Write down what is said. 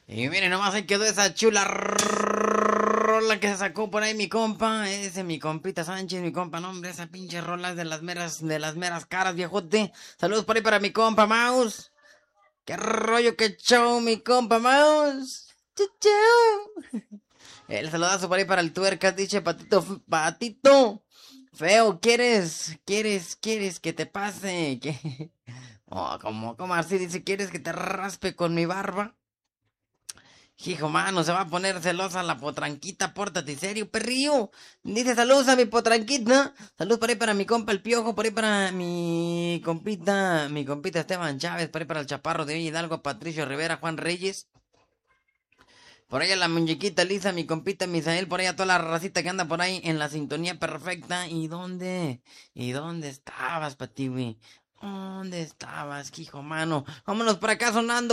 Y miren, nomás ahí quedó esa chula rola que se sacó por ahí mi compa. Ese mi compita Sánchez, mi compa, no hombre, esa pinche rola es de las meras caras, viejote. Saludos por ahí para mi compa Mouse. Qué rollo, qué show, mi compa Mouse. Chau. El saludazo por ahí para el tuercas, dice patito, patito. Feo, ¿quieres que te pase? ¿Qué? Oh, como así dice, ¿quieres que te raspe con mi barba? Hijo, mano, se va a poner celosa la potranquita, pórtate serio, perrillo. Dice saludos a mi potranquita. Saludos por ahí para mi compa el Piojo, por ahí para mi compita Esteban Chávez, por ahí para el Chaparro de Hidalgo, Patricio Rivera, Juan Reyes. Por ahí a la muñequita Lisa, mi compita Misael, por ahí a toda la racita que anda por ahí en la sintonía perfecta. ¿Y dónde? ¿Y dónde estabas, Patiwi? ¿Dónde estabas, hijo, mano? Vámonos por acá sonando.